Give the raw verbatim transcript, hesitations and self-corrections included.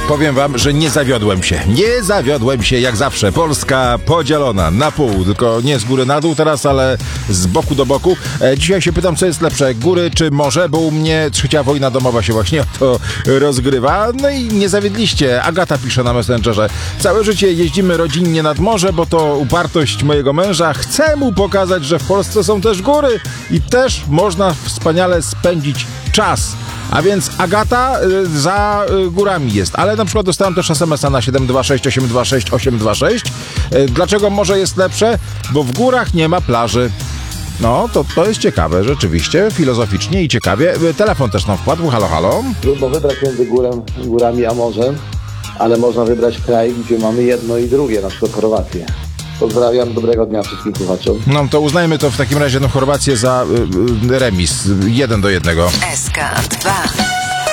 powiem wam, że nie zawiodłem się. Nie zawiodłem się jak zawsze. Polska podzielona na pół, tylko nie z góry na dół teraz, ale z boku do boku. E, dzisiaj się pytam, co jest lepsze, góry czy morze, bo u mnie trzecia wojna domowa się właśnie o to rozgrywa. No i nie zawiedliście. Agata pisze na Messengerze. Całe życie jeździmy rodzinnie nad morze, bo to upartość mojego męża. Chcę mu pokazać, że w Polsce są też góry i też można wspaniale spędzić czas. A więc Agata y, za y, górami jest. Ale na przykład dostałem też es em es a na siedem dwa sześć osiem dwa sześć osiem dwa sześć. Y, dlaczego morze jest lepsze? Bo w górach nie ma plaży. No, to, to jest ciekawe, rzeczywiście, filozoficznie i ciekawie. Y, telefon też nam wpadł. Halo, halo. Trudno wybrać między górem, górami a morzem, ale można wybrać kraj, gdzie mamy jedno i drugie, na przykład Chorwację. Pozdrawiam, dobrego dnia wszystkim słuchaczom. No to uznajmy to w takim razie no, Chorwację za y, y, remis. Jeden do jednego. S K dwa.